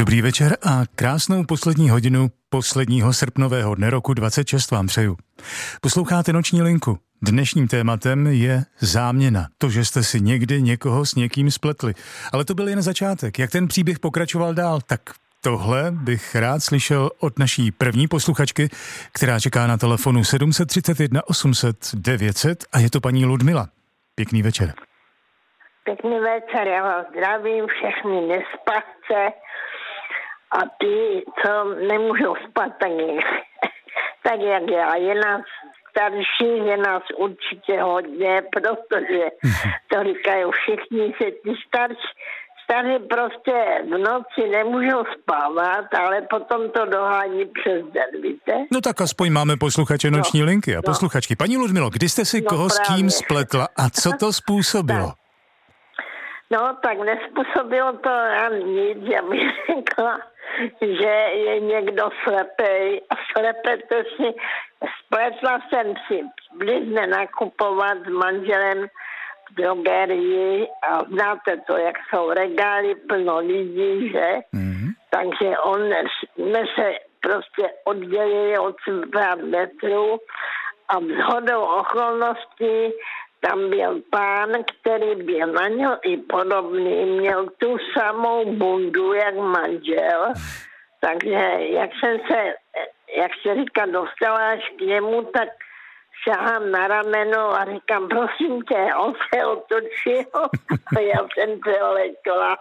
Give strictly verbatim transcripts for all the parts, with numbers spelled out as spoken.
Dobrý večer a krásnou poslední hodinu posledního srpnového dne roku dvacet šest vám přeju. Posloucháte Noční linku. Dnešním tématem je záměna. To, že jste si někdy někoho s někým spletli. Ale to byl jen začátek. Jak ten příběh pokračoval dál, tak tohle bych rád slyšel od naší první posluchačky, která čeká na telefonu sedm set třicet jedna osm set devět set a je to paní Ludmila. Pěkný večer. Pěkný večer, já vás zdravím, všechny nespatce a ty, co nemůžou spát, tak, tak jak já. Je nás starší, je nás určitě hodně, protože to říkají všichni, že ty starší, starší prostě v noci nemůžou spávat, ale potom to dohání přes den, víte? No tak aspoň máme posluchače Noční no, linky a no. posluchačky. Paní Ludmilo, kdy jste si no, koho právě. s kým spletla a co to způsobilo? Tak. No, tak nespůsobilo to já nic, já bych řekla, že je někdo slepej a slepete si, spletla jsem si blizne nakupovat s manželem v drogerii a znáte to, jak jsou regály plno lidí, že? Mm-hmm. Takže on, jsme se prostě oddělili od pár metrů a shodou okolností tam byl pán, který byl na něho i podobný, měl tu samou bundu jak manžel, takže jak jsem se, jak se říká, dostala až k němu, tak šahám na rameno a říkám, prosím tě, on se otočil a já jsem se olekla.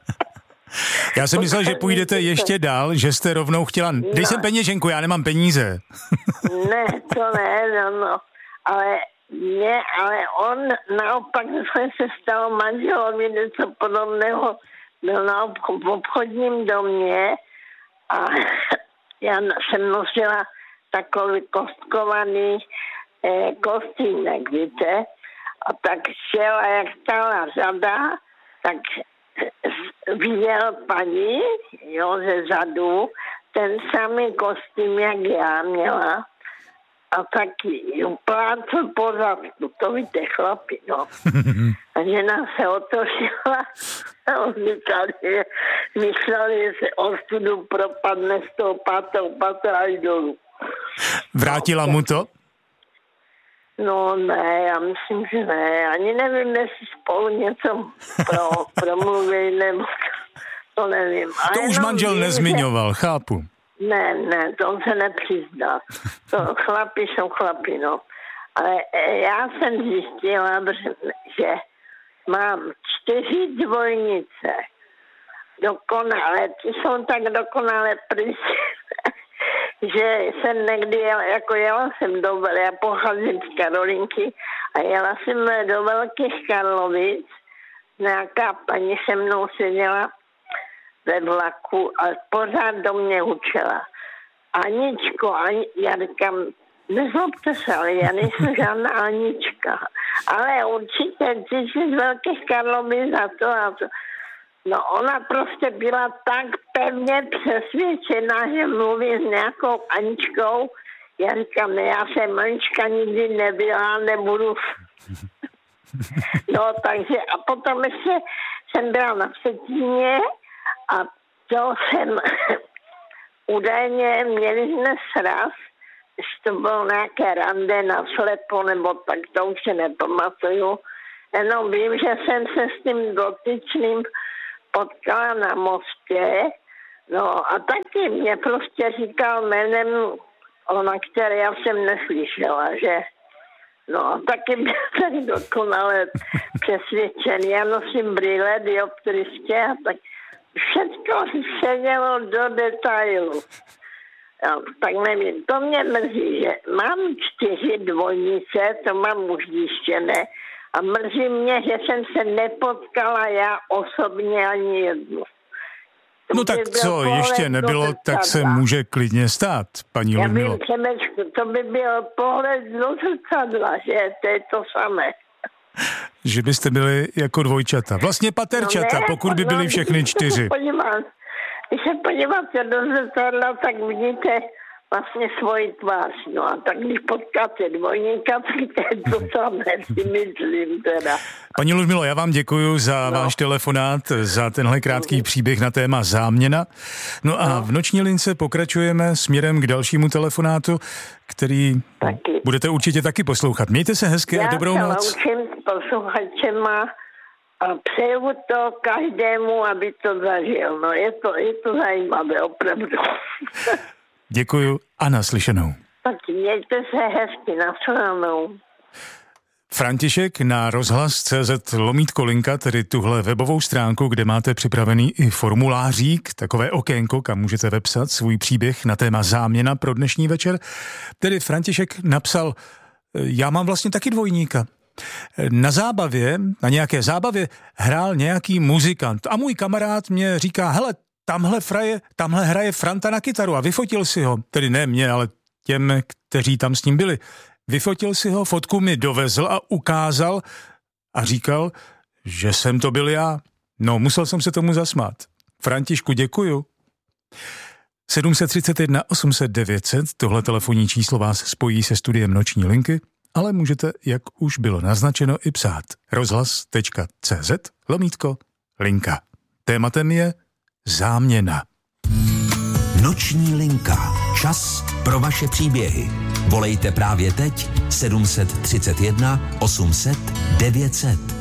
Já jsem myslel, že půjdete ještě dál, že jste rovnou chtěla, dej sem peněženku, já nemám peníze. Ne, to ne, no, no, ale ne, ale on naopak se stalo manželovi něco podobného, byl na obchod, v obchodním domě a já jsem nosila takový kostkovaný eh, kostýmek, víte, a tak šel a jak stala řada, tak viděl paní, jo, ze zadu, ten samý kostým, jak já měla, a taky plácl po zadku, to víte, chlapi, no. A žena se otočila a on říkal, že myslel, že se ostudu propadne z toho pátého patra až dolů. Vrátila mu to? No ne, já myslím, že ne. Ani nevím, jestli spolu něco pro, promluví, nebo to nevím. A to už manžel vím, nezmiňoval, že... chápu. Ne, ne, to on se nepřizná. To chlapi jsou chlapi, no. Ale já jsem zjistila, že mám čtyři dvojnice. Dokonale, ty jsou tak dokonale prysy, že jsem někdy jela, jako jela jsem do, já pocházím z Karolinky a jela jsem do Velkých Karlovic, nějaká paní se mnou seděla ve vlaku a pořád do mě učila. Aničko, ani, já říkám, nezlobte se, ale já nejsem žádná Anička. Ale určitě ty jsi z Velkých Karlovic a to a to. No ona prostě byla tak pevně přesvědčená, že mluví s nějakou Aničkou. Já říkám, ne, já jsem Anička nikdy nebyla, nebudu. No takže a potom ještě jsem byla na Vsetíně a to jsem údajně měli jsme sraz, že to bylo nějaké rande na slepo, nebo tak to už se nepamatuju. Jenom vím, že jsem se s tím dotyčným potkala na mostě, no a taky mě prostě říkal jménem ona, které já jsem neslyšela, že no a taky byl tady dokonale přesvědčený. Já nosím brýle, dioptristě a tak všechno sedělo do detailu. No, tak nevím, to mě mrzí, že mám čtyři dvojnice, to mám už zjištěné, a mrzí mě, že jsem se nepotkala já osobně ani jednu. To no tak co, ještě nebylo, tak se může klidně stát, paní Ludmilo. Já vím, Přemečku, to by byl pohled do zrcadla, že to je to samé. Že byste byli jako dvojčata. Vlastně paterčata, no ne, pokud by byly všechny čtyři. Když se podíváte do zrcadla, tak vidíte vlastně svoji tvář. No a tak když potkáte dvojníka, to je to samé, si myslím teda. Paní Ludmilo, já vám děkuju za no. váš telefonát, za tenhle krátký příběh na téma záměna. No a no. v noční lince pokračujeme směrem k dalšímu telefonátu, který taky. budete určitě taky poslouchat. Mějte se hezky já a dobrou noc. Já se loučím s posluchačema a přeju to každému, aby to zažil. No je to, je to zajímavé, opravdu. Děkuju a naslyšenou. Tak mějte se hezky, naslyšenou. František na rozhlas tečka cé zet lomítko linka, tedy tuhle webovou stránku, kde máte připravený i formulářík, takové okénko, kam můžete vepsat svůj příběh na téma záměna pro dnešní večer. Tedy František napsal, já mám vlastně taky dvojníka. Na zábavě, na nějaké zábavě hrál nějaký muzikant a můj kamarád mě říká, hele, tamhle, fraje, tamhle hraje Franta na kytaru a vyfotil si ho, tedy ne mě, ale těm, kteří tam s ním byli. Vyfotil si ho, fotku mi dovezl a ukázal a říkal, že jsem to byl já. No, musel jsem se tomu zasmát. Františku, děkuju. sedm set třicet jedna osm set devět set, tohle telefonní číslo vás spojí se studiem Noční linky, ale můžete, jak už bylo naznačeno, i psát. rozhlas tečka cé zet lomítko linka. Tématem je záměna. Noční linka. Čas pro vaše příběhy. Volejte právě teď sedm set třicet jedna osm set devět set.